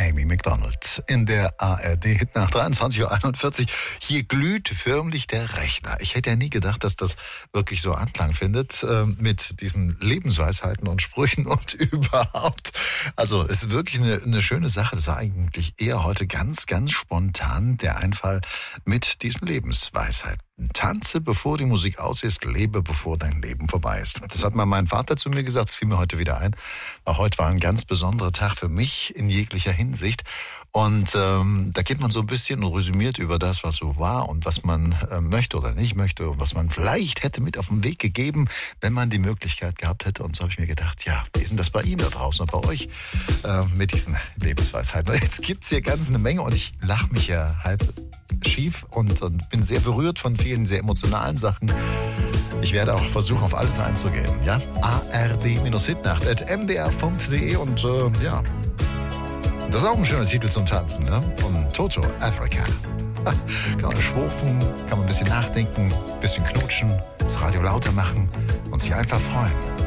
Amy Macdonald in der ARD nach 23:41 Uhr. Hier glüht förmlich der Rechner. Ich hätte ja nie gedacht, dass das wirklich so Anklang findet mit diesen Lebensweisheiten und Sprüchen und überhaupt. Also es ist wirklich eine schöne Sache. Das war eigentlich eher heute ganz, ganz spontan der Einfall mit diesen Lebensweisheiten. Tanze, bevor die Musik aus ist, lebe, bevor dein Leben vorbei ist. Das hat mal mein Vater zu mir gesagt, das fiel mir heute wieder ein. Weil heute war ein ganz besonderer Tag für mich in jeglicher Hinsicht. Und da geht man so ein bisschen und resümiert über das, was so war und was man möchte oder nicht möchte und was man vielleicht hätte mit auf den Weg gegeben, wenn man die Möglichkeit gehabt hätte. Und so habe ich mir gedacht, ja, wie ist denn das bei Ihnen da draußen und bei euch mit diesen Lebensweisheiten? Und jetzt gibt's hier ganz eine Menge und ich lache mich ja halb schief und bin sehr berührt von vielen sehr emotionalen Sachen. Ich werde auch versuchen, auf alles einzugehen. Ja? ard-hitnacht@mdr.de und ja, das ist auch ein schöner Titel zum Tanzen, ne? Von Toto, Africa. Kann man schwurfen, kann man ein bisschen nachdenken, ein bisschen knutschen, das Radio lauter machen und sich einfach freuen.